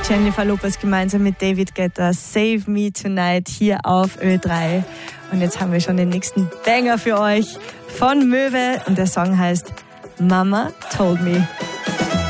Jennifer Lopez gemeinsam mit David Guetta, Save Me Tonight hier auf Ö3. Und jetzt haben wir schon den nächsten Banger für euch von Möwe und der Song heißt Mama Told Me.